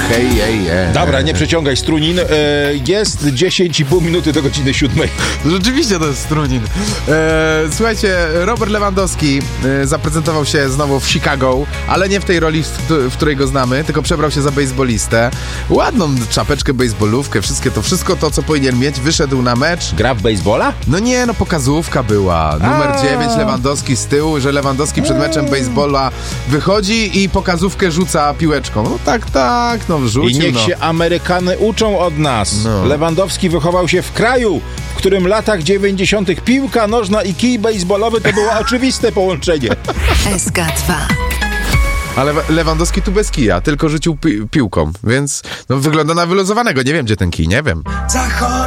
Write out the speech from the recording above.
Hej, Dobra, nie przeciągaj strunin. Jest 10,5 minuty do godziny 7. Rzeczywiście to jest strunin. Słuchajcie, Robert Lewandowski zaprezentował się znowu w Chicago, ale nie w tej roli, w której go znamy, tylko przebrał się za bejsbolistę. Ładną czapeczkę, bejsbolówkę, wszystko to, co powinien mieć. Wyszedł na mecz. Gra w bejsbola? No nie, no pokazówka była. Numer 9, Lewandowski z tyłu, że Lewandowski przed meczem bejsbola wychodzi i pokazówkę rzuca piłeczką. No tak, no wrzucił. I niech się Amerykanie uczą od nas. No. Lewandowski wychował się w kraju, w którym w latach 90. piłka nożna i kij bejsbolowy to było oczywiste połączenie. SK2. Ale Lewandowski tu bez kija, tylko rzucił piłką, więc no, wygląda na wyluzowanego. Nie wiem, gdzie ten kij, nie wiem.